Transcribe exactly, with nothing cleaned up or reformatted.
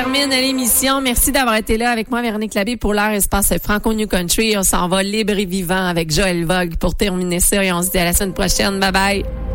termine l'émission. Merci d'avoir été là avec moi, Véronique Labbé, pour l'heure espace Franco New Country. On s'en va libre et vivant avec Joël Vogue pour terminer ça et on se dit à la semaine prochaine. Bye bye.